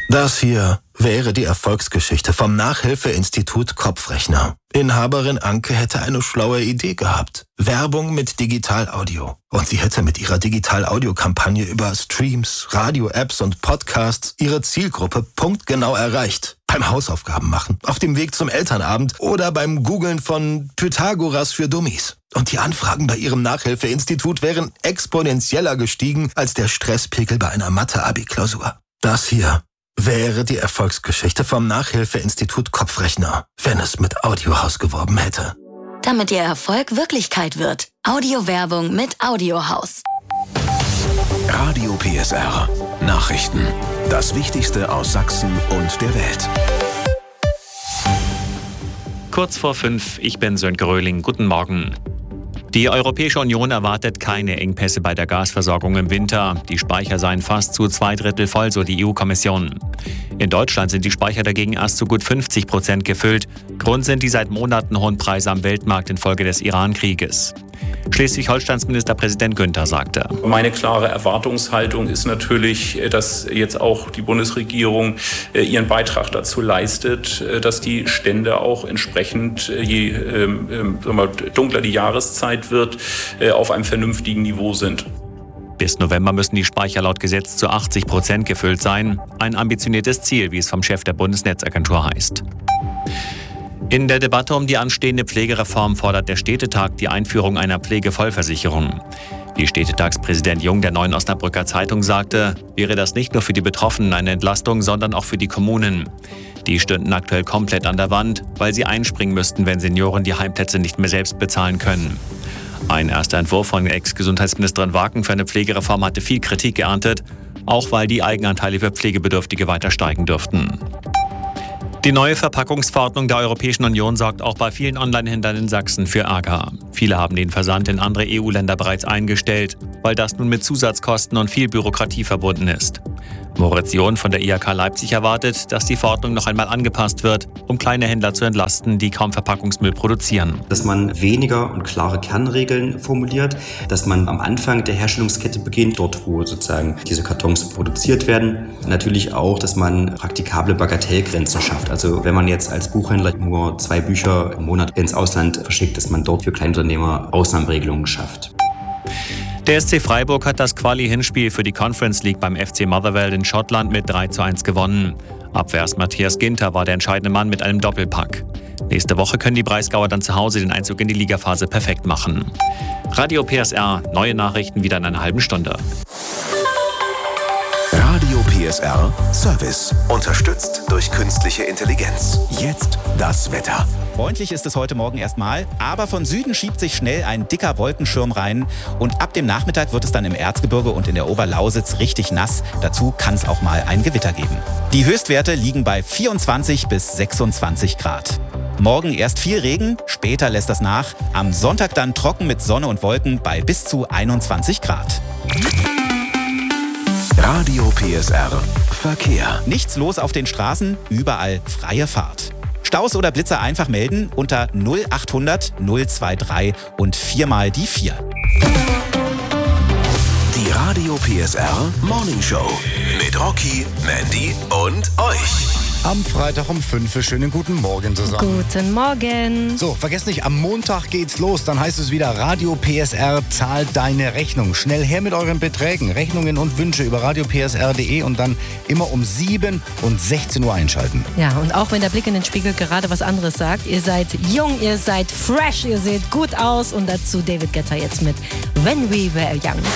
Das hier wäre die Erfolgsgeschichte vom Nachhilfeinstitut Kopfrechner. Inhaberin Anke hätte eine schlaue Idee gehabt. Werbung mit Digital-Audio. Und sie hätte mit ihrer Digital-Audio-Kampagne über Streams, Radio-Apps und Podcasts ihre Zielgruppe punktgenau erreicht. Beim Hausaufgaben machen, auf dem Weg zum Elternabend oder beim Googlen von Pythagoras für Dummies. Und die Anfragen bei ihrem Nachhilfeinstitut wären exponentieller gestiegen als der Stresspegel bei einer Mathe-Abi-Klausur. Das hier wäre die Erfolgsgeschichte vom Nachhilfeinstitut Kopfrechner, wenn es mit Audiohaus geworben hätte. Damit Ihr Erfolg Wirklichkeit wird. Audiowerbung mit Audiohaus. Radio PSR. Nachrichten. Das Wichtigste aus Sachsen und der Welt. Kurz vor 5, ich bin Sönke Röhling. Guten Morgen. Die Europäische Union erwartet keine Engpässe bei der Gasversorgung im Winter. Die Speicher seien fast zu 2/3 voll, so die EU-Kommission. In Deutschland sind die Speicher dagegen erst zu gut 50% gefüllt. Grund sind die seit Monaten hohen Preise am Weltmarkt infolge des Iran-Krieges. Schleswig-Holsteins Ministerpräsident Günther sagte: Meine klare Erwartungshaltung ist natürlich, dass jetzt auch die Bundesregierung ihren Beitrag dazu leistet, dass die Stände auch entsprechend, je dunkler die Jahreszeit wird, auf einem vernünftigen Niveau sind. Bis November müssen die Speicher laut Gesetz zu 80% gefüllt sein. Ein ambitioniertes Ziel, wie es vom Chef der Bundesnetzagentur heißt. In der Debatte um die anstehende Pflegereform fordert der Städtetag die Einführung einer Pflegevollversicherung. Wie Städtetagspräsident Jung der Neuen Osnabrücker Zeitung sagte, wäre das nicht nur für die Betroffenen eine Entlastung, sondern auch für die Kommunen. Die stünden aktuell komplett an der Wand, weil sie einspringen müssten, wenn Senioren die Heimplätze nicht mehr selbst bezahlen können. Ein erster Entwurf von Ex-Gesundheitsministerin Waken für eine Pflegereform hatte viel Kritik geerntet, auch weil die Eigenanteile für Pflegebedürftige weiter steigen dürften. Die neue Verpackungsverordnung der Europäischen Union sorgt auch bei vielen Onlinehändlern in Sachsen für Ärger. Viele haben den Versand in andere EU-Länder bereits eingestellt, weil das nun mit Zusatzkosten und viel Bürokratie verbunden ist. Moritz John von der IHK Leipzig erwartet, dass die Verordnung noch einmal angepasst wird, um kleine Händler zu entlasten, die kaum Verpackungsmüll produzieren. Dass man weniger und klare Kernregeln formuliert, dass man am Anfang der Herstellungskette beginnt, dort wo sozusagen diese Kartons produziert werden. Natürlich auch, dass man praktikable Bagatellgrenzen schafft. Also wenn man jetzt als Buchhändler nur 2 Bücher im Monat ins Ausland verschickt, dass man dort für Kleinunternehmer Ausnahmeregelungen schafft. Der SC Freiburg hat das Quali-Hinspiel für die Conference League beim FC Motherwell in Schottland mit 3:1 gewonnen. Abwehrs Matthias Ginter war der entscheidende Mann mit einem Doppelpack. Nächste Woche können die Breisgauer dann zu Hause den Einzug in die Ligaphase perfekt machen. Radio PSR, neue Nachrichten wieder in einer halben Stunde. Radio PSR Service. Unterstützt durch künstliche Intelligenz. Jetzt das Wetter. Freundlich ist es heute Morgen erstmal, aber von Süden schiebt sich schnell ein dicker Wolkenschirm rein und ab dem Nachmittag wird es dann im Erzgebirge und in der Oberlausitz richtig nass. Dazu kann es auch mal ein Gewitter geben. Die Höchstwerte liegen bei 24 bis 26 Grad. Morgen erst viel Regen, später lässt das nach. Am Sonntag dann trocken mit Sonne und Wolken bei bis zu 21 Grad. Radio PSR Verkehr. Nichts los auf den Straßen, überall freie Fahrt. Staus oder Blitzer einfach melden unter 0800 023 und 4 mal die 4. Die Radio PSR Morning Show mit Rocky, Mandy und euch. Am Freitag um 5 schönen guten Morgen zusammen. Guten Morgen. So, vergesst nicht, am Montag geht's los. Dann heißt es wieder Radio PSR zahlt deine Rechnung. Schnell her mit euren Beträgen, Rechnungen und Wünsche über radiopsr.de und dann immer um 7 und 16 Uhr einschalten. Ja, und auch wenn der Blick in den Spiegel gerade was anderes sagt, ihr seid jung, ihr seid fresh, ihr seht gut aus und dazu David Guetta jetzt mit When We Were Young.